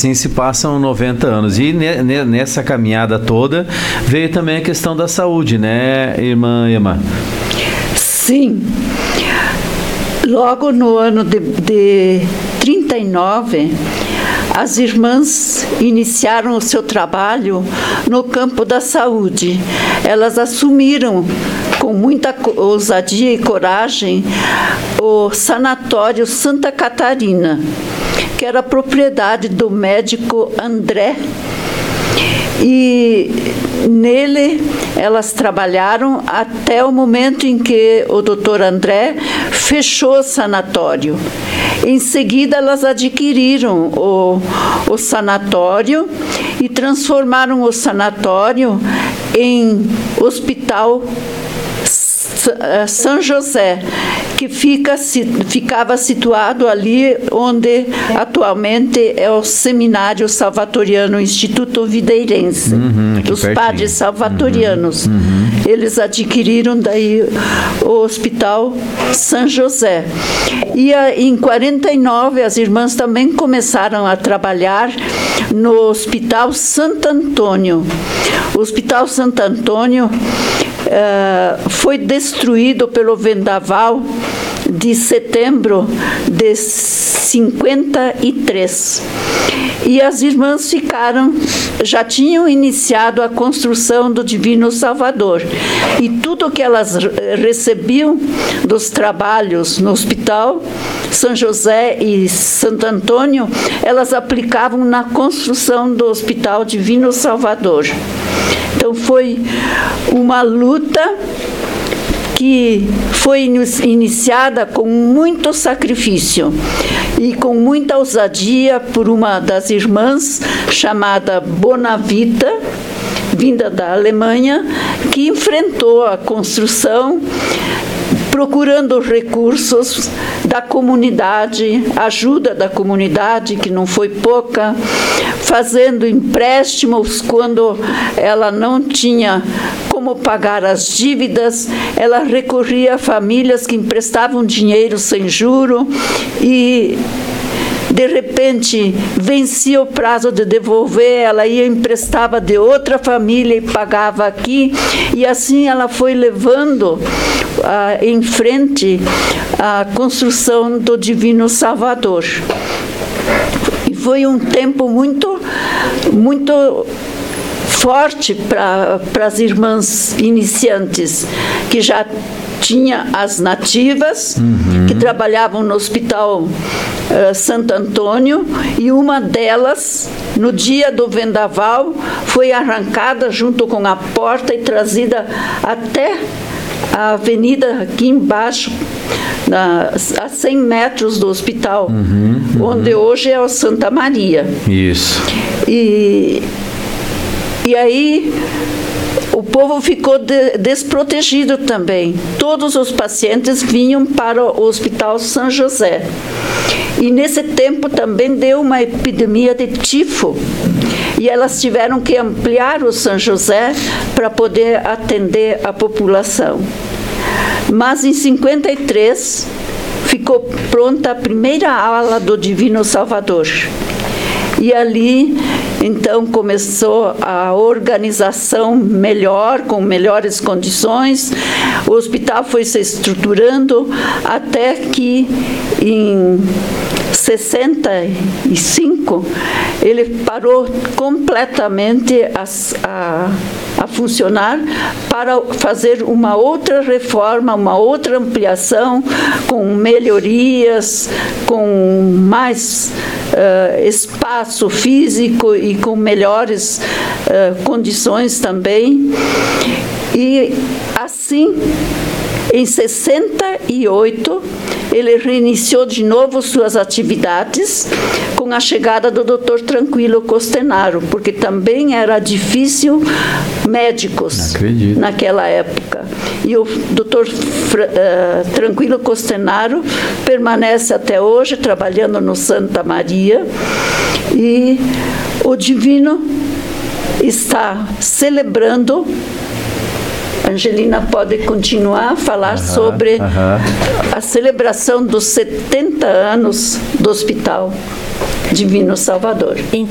assim se passam 90 anos. E nessa caminhada toda veio também a questão da saúde, né, irmã Ema? Sim. Logo no ano de 39, as irmãs iniciaram o seu trabalho no campo da saúde. Elas assumiram com muita ousadia e coragem o Sanatório Santa Catarina, que era propriedade do médico André. E nele elas trabalharam até o momento em que o doutor André fechou o sanatório. Em seguida, elas adquiriram o sanatório e transformaram o sanatório em Hospital São José, que ficava situado ali onde atualmente é o Seminário Salvatoriano, Instituto Videirense, dos pertinho. Padres Salvatorianos. Eles adquiriram daí o Hospital São José. E em 49 as irmãs também começaram a trabalhar no Hospital Santo Antônio. O Hospital Santo Antônio foi destruído pelo vendaval de setembro de 53. E as irmãs já tinham iniciado a construção do Divino Salvador. E tudo que elas recebiam dos trabalhos no Hospital São José e Santo Antônio, elas aplicavam na construção do Hospital Divino Salvador. Então foi uma luta que foi iniciada com muito sacrifício e com muita ousadia por uma das irmãs chamada Bonavita, vinda da Alemanha, que enfrentou a construção procurando recursos da comunidade, ajuda da comunidade, que não foi pouca, fazendo empréstimos quando ela não tinha como pagar as dívidas. Ela recorria a famílias que emprestavam dinheiro sem juro e de repente vencia o prazo de devolver, ela ia emprestava de outra família e pagava aqui, e assim ela foi levando em frente a construção do Divino Salvador. E foi um tempo muito forte para as irmãs iniciantes, que já tinha as nativas, que trabalhavam no Hospital Santo Antônio, e uma delas, no dia do vendaval, foi arrancada junto com a porta e trazida até a avenida aqui embaixo, a 100 metros do hospital, onde hoje é o Santa Maria. Isso. E aí o povo ficou desprotegido também. Todos os pacientes vinham para o Hospital São José. E nesse tempo também deu uma epidemia de tifo. E elas tiveram que ampliar o São José para poder atender a população. Mas em 53 ficou pronta a primeira ala do Divino Salvador. E ali, então, começou a organização melhor, com melhores condições. O hospital foi se estruturando até que, em 65, ele parou completamente a funcionar para fazer uma outra reforma, uma outra ampliação, com melhorias, com mais espaço físico e com melhores condições também. E assim, em 68, ele reiniciou de novo suas atividades com a chegada do Dr. Tranquilo Costenaro, porque também era difícil médicos naquela época. E o Dr. Tranquilo Costenaro permanece até hoje trabalhando no Santa Maria, e o Divino está celebrando. Angelina pode continuar a falar sobre a celebração dos 70 anos do Hospital Divino Salvador.